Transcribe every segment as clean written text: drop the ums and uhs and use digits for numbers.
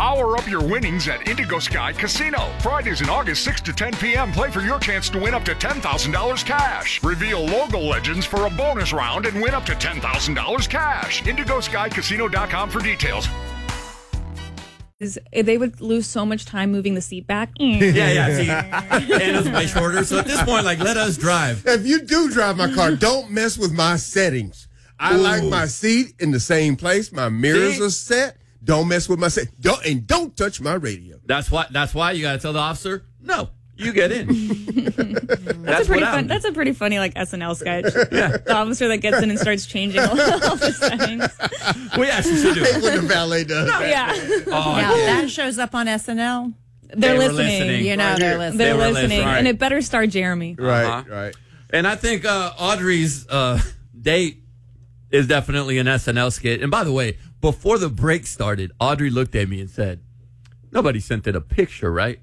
Power up your winnings at Indigo Sky Casino. Fridays in August 6 to 10 p.m. Play for your chance to win up to $10,000 cash. Reveal logo legends for a bonus round and win up to $10,000 cash. IndigoSkyCasino.com for details. They would lose so much time moving the seat back. Yeah. See, and it's way shorter. So at this point, like, let us drive. If you do drive my car, don't mess with my settings. I like my seat in the same place. My mirrors are set. Don't mess with my set. Don't touch my radio. That's why you got to tell the officer, no, you get in. That's a pretty funny like SNL sketch. Yeah. The officer that gets in and starts changing all the settings. We actually should do it. When the valet does. No, yeah. That shows up on SNL. They're listening. You know, they're listening. They're listening. Right. And it better star Jeremy. Right. And I think Audrey's date is definitely an SNL skit. And by the way, before the break started, Audrey looked at me and said, nobody sent it a picture, right?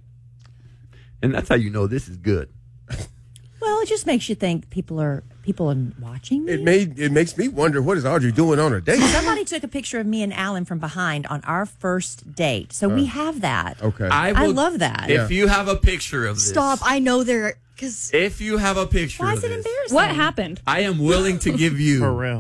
And that's how you know this is good. Well, it just makes you think people are watching me. It makes me wonder, what is Audrey doing on her date? Somebody took a picture of me and Alan from behind on our first date. So we have that. Okay. I love that. If you have a picture of this. Stop. I know there... If you have a picture Why of is it this, embarrassing? What happened? I am willing to give you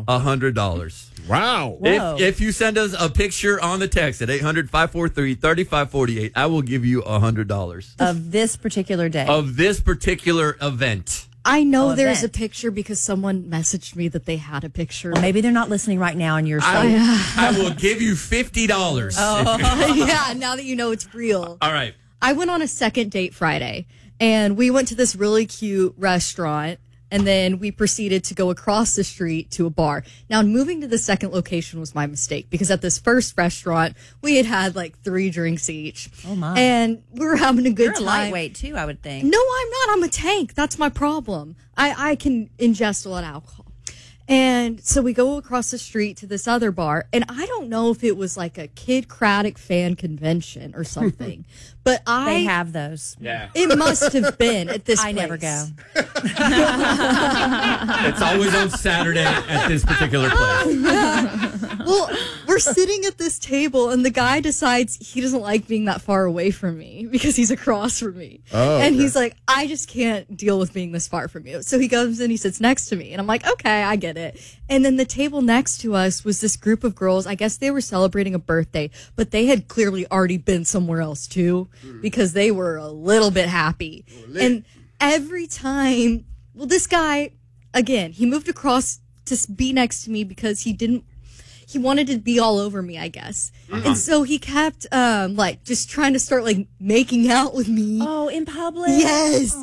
$100. Wow. If you send us a picture on the text at 800-543-3548, I will give you $100. Of this particular day. Of this particular event. I know there's a picture because someone messaged me that they had a picture. Well, maybe they're not listening right now and you're saying. I will give you $50. Yeah, now that you know it's real. All right. I went on a second date Friday, and we went to this really cute restaurant, and then we proceeded to go across the street to a bar. Now, moving to the second location was my mistake, because at this first restaurant, we had like 3 drinks each. Oh, my. And we were having a good You're time. a lightweight, too, I would think. No, I'm not. I'm a tank. That's my problem. I can ingest a lot of alcohol. And so we go across the street to this other bar, and I don't know if it was like a Kid Craddock fan convention or something, but They have those. Yeah. It must have been at this I place. never go. It's always on Saturday at this particular place. Well, we're sitting at this table, and the guy decides he doesn't like being that far away from me because he's across from me. Oh, and okay. he's like, I just can't deal with being this far from you. So he comes and he sits next to me, and I'm like, okay, I get it. And then the table next to us was this group of girls. I guess they were celebrating a birthday, but they had clearly already been somewhere else too, because they were a little bit happy. And every time, well, this guy, again, he moved across to be next to me because he wanted to be all over me, I guess. And so he kept, like, just trying to start, like, making out with me. Oh, in public? Yes.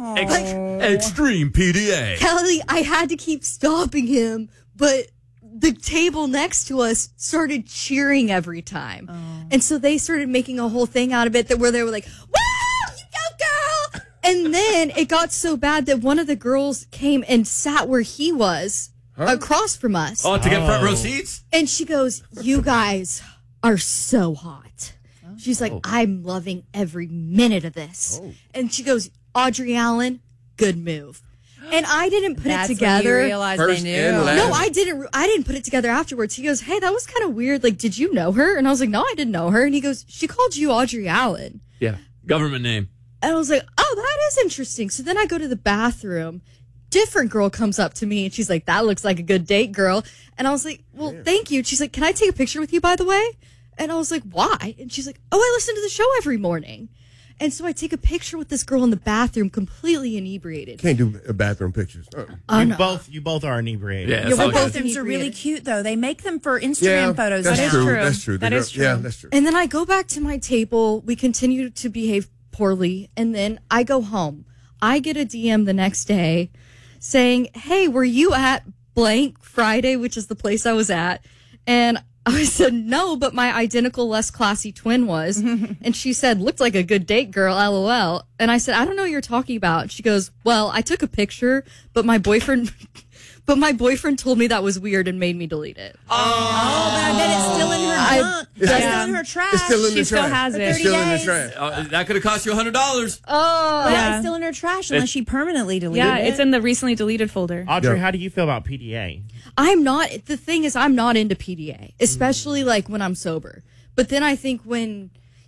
Extreme PDA. Kelly, I had to keep stopping him, but the table next to us started cheering every time. And so they started making a whole thing out of it where they were like, woo, you go, girl. And then it got so bad that one of the girls came and sat where he was across from us. Oh, to get front row seats? And she goes, you guys are so hot. She's like, I'm loving every minute of this. And she goes, Audrey Allen, good move. And I didn't put it together. When you realized First they and knew. last. No, I didn't put it together afterwards. He goes, hey, that was kind of weird. Like, did you know her? And I was like, no, I didn't know her. And he goes, she called you Audrey Allen. Yeah. Government name. And I was like, oh, that is interesting. So then I go to the bathroom. Different girl comes up to me and she's like, that looks like a good date, girl. And I was like, well, thank you. And she's like, can I take a picture with you, by the way? And I was like, why? And she's like, oh, I listen to the show every morning. And so I take a picture with this girl in the bathroom, completely inebriated. Can't do bathroom pictures. You both are inebriated. Yeah, Yeah, well, okay. both of them are really cute, though. They make them for Instagram photos. That's now. true. That's true. That is true. Yeah, that's true. And then I go back to my table. We continue to behave poorly. And then I go home. I get a DM the next day saying, hey, were you at blank Friday, which is the place I was at? And I said, no, but my identical, less classy twin was. And she said, looked like a good date, girl, LOL. And I said, I don't know what you're talking about. And she goes, well, I took a picture, but my boyfriend told me that was weird and made me delete it. Oh, but I bet it's still in her junk. It's still in her trash. It's still in the She still trash. has it. It's still in the 30 trash. That could have cost you $100. But Yeah. it's still in her trash unless she permanently deleted Yeah, it. it's in the recently deleted folder. Audrey, Yeah. how do you feel about PDA? The thing is, I'm not into PDA, especially like when I'm sober. But then I think when